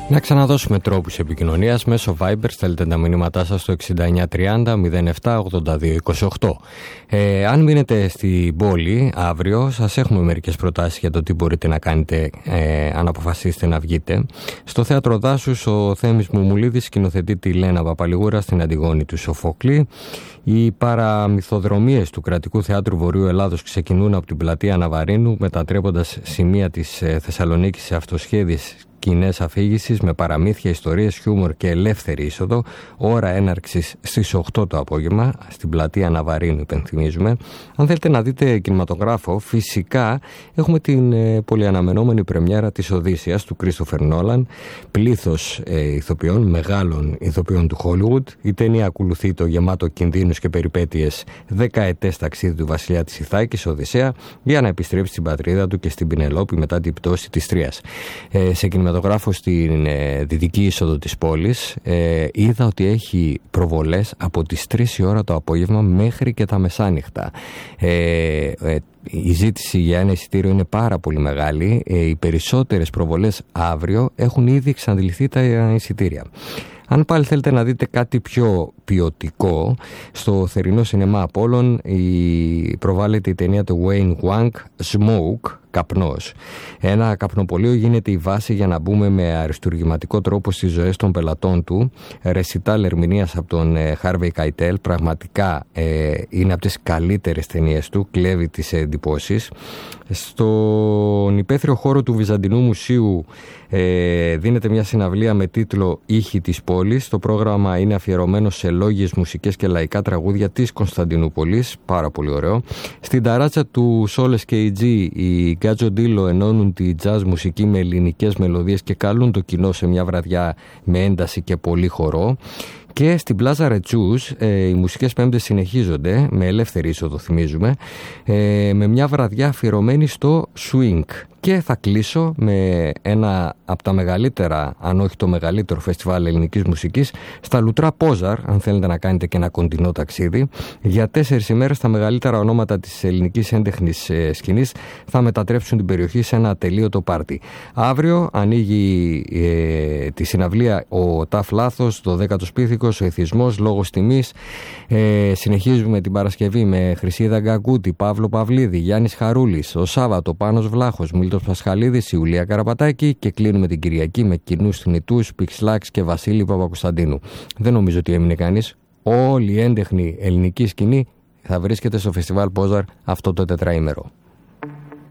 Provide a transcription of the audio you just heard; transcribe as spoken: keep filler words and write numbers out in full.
Να ξαναδώσουμε τρόπους επικοινωνίας μέσω Viber. Στέλνετε τα μηνύματά σας στο εξήντα εννιά τριάντα μηδέν επτά ογδόντα δύο είκοσι οκτώ. Ε, αν μείνετε στην πόλη αύριο, σας έχουμε μερικές προτάσεις για το τι μπορείτε να κάνετε ε, αν αποφασίσετε να βγείτε. Στο Θέατρο Δάσους ο Θέμης Μουμουλίδης σκηνοθετεί τη Λένα Παπαλιγούρα στην Αντιγόνη του Σοφοκλή. Οι παραμυθοδρομίες του Κρατικού Θεάτρου Βορείου Ελλάδος ξεκινούν από την πλατεία Ναβαρίνου, μετατρέποντας σημεία της Θεσσαλονίκης σε αυτοσχέδιες σκηνές αφήγησης με παραμύθια, ιστορίες, χιούμορ και ελεύθερη είσοδο. Ώρα έναρξης στις οκτώ το απόγευμα στην πλατεία Ναβαρίνου, υπενθυμίζουμε. Αν θέλετε να δείτε κινηματογράφο, φυσικά έχουμε την ε, πολυαναμενόμενη πρεμιέρα της Οδύσσειας του Κρίστοφερ Νόλαν. Πλήθος ε, ηθοποιών, μεγάλων ηθοποιών του Χόλιγουντ. Η ταινία ακολουθεί το γεμάτο κινδύνους και περιπέτειες δεκαετές ταξίδι του βασιλιά της Ιθάκης, Οδυσσέα, για να επιστρέψει στην πατρίδα του και στην Πινελόπη μετά την πτώση της Τρίας. Ε, σε κινηματογράφο στην ε, δυτική είσοδο της πόλης ε, είδα ότι έχει προβολές από τις τρεις η ώρα το απόγευμα μέχρι και τα μεσάνυχτα. Ε, ε, η ζήτηση για ένα εισιτήριο είναι πάρα πολύ μεγάλη. Ε, οι περισσότερες προβολές αύριο έχουν ήδη εξαντληθεί τα εισιτήρια. Αν πάλι θέλετε να δείτε κάτι πιο ποιοτικό, στο θερινό σινεμά Απόλλων η προβάλλεται η ταινία του Wayne Wang, Smoke, καπνός. Ένα καπνοπωλείο γίνεται η βάση για να μπούμε με αριστουργηματικό τρόπο στις ζωές των πελατών του. Ρεσιτάλ ερμηνείας από τον Harvey Keitel, πραγματικά ε, είναι από τις καλύτερες ταινίες του, κλέβει τις εντυπώσεις. Στον υπαίθριο χώρο του Βυζαντινού Μουσείου ε, δίνεται μια συναυλία με τίτλο «Ήχοι της πόλης». Το πρόγραμμα είναι αφιερωμένο σε λόγιες, μουσικές και λαϊκά τραγούδια της Κωνσταντινούπολης. Πάρα πολύ ωραίο. Στην ταράτσα του Σόλες και η Τζι, οι Γκάτζο Ντίλο ενώνουν τη jazz μουσική με ελληνικές μελωδίες και καλούν το κοινό σε μια βραδιά με ένταση και πολύ χορό. Και στην Πλάζα Ρετσούς ε, οι μουσικές πέμπτες συνεχίζονται με ελεύθερη είσοδο, θυμίζουμε, ε, με μια βραδιά αφιερωμένη στο swing. Και θα κλείσω με ένα από τα μεγαλύτερα, αν όχι το μεγαλύτερο φεστιβάλ ελληνικής μουσικής, στα Λουτρά Πόζαρ, αν θέλετε να κάνετε και ένα κοντινό ταξίδι. Για τέσσερις ημέρες τα μεγαλύτερα ονόματα της ελληνικής έντεχνης ε, σκηνής θα μετατρέψουν την περιοχή σε ένα ατελείωτο πάρτι. Αύριο ανοίγει ε, τη συναυλία ο Ταφ Λάθος, το δέκατος Πίθηκος, ο Εθισμός, Λόγος Τιμής. Ε, συνεχίζουμε την Παρασκευή με Χρυσίδα Γκαγκούτη, Παύλο Παυλίδη, Γιάννης Χαρούλης, ο Σάββατο Πάνος Βλάχος, Μίλτος Πασχαλίδης, Ιουλία Καραπατάκη και κλείνουμε την Κυριακή με κοινούς θνητούς, Πιξλάξ και Βασίλη Παπακοσταντίνου. Δεν νομίζω ότι έμεινε κανείς. Όλη η έντεχνη ελληνική σκηνή θα βρίσκεται στο φεστιβάλ Πόζαρ αυτό το τετραήμερο.